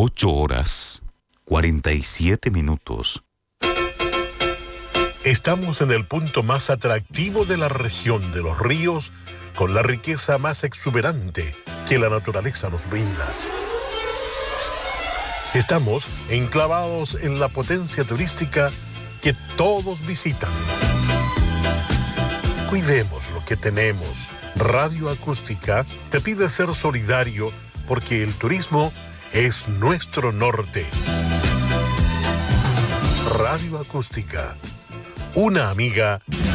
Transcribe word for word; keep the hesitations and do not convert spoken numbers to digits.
ocho horas, cuarenta y siete minutos. Estamos en el punto más atractivo de la región de los ríos, con la riqueza más exuberante que la naturaleza nos brinda. Estamos enclavados en la potencia turística que todos visitan. Cuidemos lo que tenemos. Radio Acústica te pide ser solidario porque el turismo es nuestro norte. Radio Acústica, una amiga